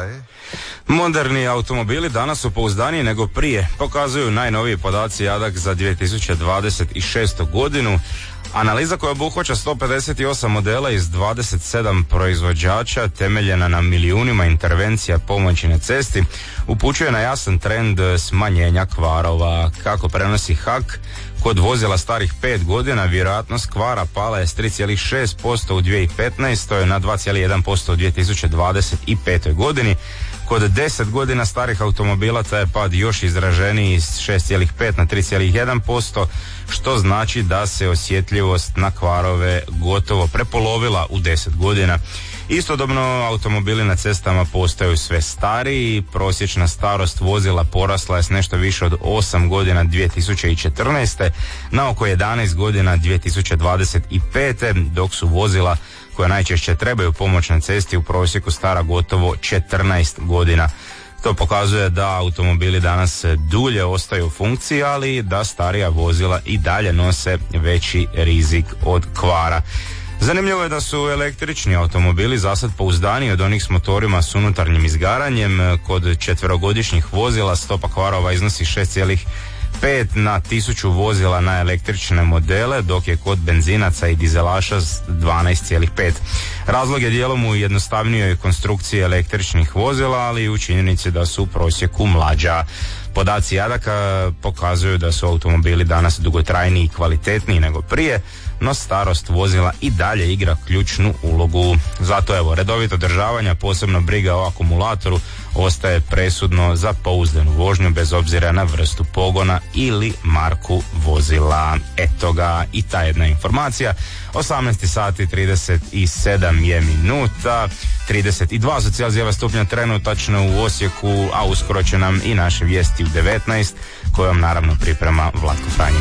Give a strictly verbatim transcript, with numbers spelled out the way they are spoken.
taj? Moderni automobili danas su pouzdaniji nego prije, pokazuju najnoviji podaci JADAK za dvije tisuće dvadeset šestu godinu. Analiza koja obuhvaća sto pedeset osam modela iz dvadeset sedam proizvođača, temeljena na milijunima intervencija pomoći na cesti, upućuje na jasan trend smanjenja kvarova. Kako prenosi H A K, kod vozila starih pet godina vjerojatnost kvara pala je s tri zarez šest posto u dvije tisuće petnaestoj na dva zarez jedan posto u dvije tisuće dvadeset petoj godini. Kod deset godina starih automobila taj je pad još izraženiji s šest zarez pet na tri zarez jedan posto, što znači da se osjetljivost na kvarove gotovo prepolovila u deset godina. Istodobno automobili na cestama postaju sve stariji, prosječna starost vozila porasla je s nešto više od osam godina dvije tisuće četrnaeste na oko jedanaest godina dvije tisuće dvadeset pete, dok su vozila koja najčešće trebaju pomoć na cesti u prosjeku stara gotovo četrnaest godina. To pokazuje da automobili danas dulje ostaju u funkciji, ali da starija vozila i dalje nose veći rizik od kvara. Zanimljivo je da su električni automobili zasad pouzdaniji od onih s motorima s unutarnjim izgaranjem. Kod četverogodišnjih vozila stopa kvarova iznosi šest zarez pet na tisuću vozila na električne modele, dok je kod benzinaca i dizelaša dvanaest zarez pet. Razlog je dijelom u jednostavnijoj konstrukciji električnih vozila, ali i u činjenici da su u prosjeku mlađa. Podaci JADAK-a pokazuju da su automobili danas dugotrajniji i kvalitetniji nego prije, no starost vozila i dalje igra ključnu ulogu. Zato evo, redovito održavanje, posebno briga o akumulatoru, ostaje presudno za pouzdanu vožnju bez obzira na vrstu pogona ili marku vozila. Eto ga i ta jedna informacija. osamnaest sati trideset sedam je minuta, trideset dva su Celzijeva stupnja trenutačno u Osijeku, a uskoro će nam i naše vijesti u devetnaest, kojom naravno priprema Vlatko Franjin.